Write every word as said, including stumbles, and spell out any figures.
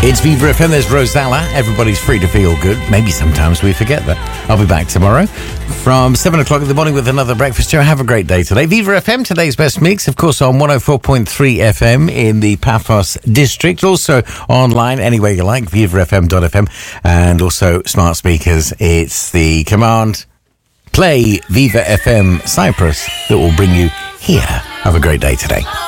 It's Viva F M, there's Rosella. Everybody's free to feel good. Maybe sometimes we forget that. I'll be back tomorrow from seven o'clock in the morning with another breakfast show. Have a great day today. Viva F M, today's best mix, of course, on one oh four point three F M in the Paphos district. Also online, anywhere you like, viva f m dot f m. And also smart speakers. It's the command play Viva F M Cyprus that will bring you here. Have a great day today.